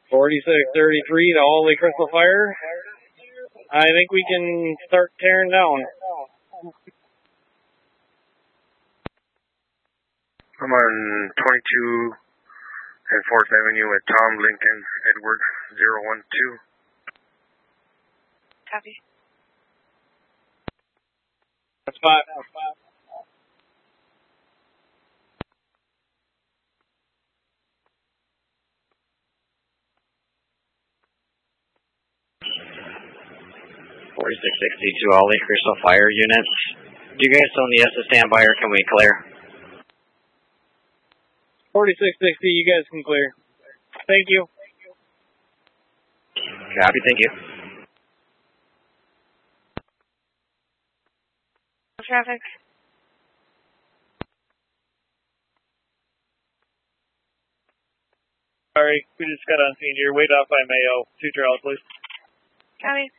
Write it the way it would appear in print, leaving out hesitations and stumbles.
4633 to Ollie Crystal Fire. I think we can start tearing down. I'm on 22 and 4th Avenue at Tom Lincoln Edward 012. Copy. That's 5. To all the Crystal Fire units. Do you guys own the S to standby or can we clear? 4660, you guys can clear. Thank you. Copy, thank you. Traffic. Sorry, we just got on scene here. Wait off by Mayo. 2 Charles, please. Copy.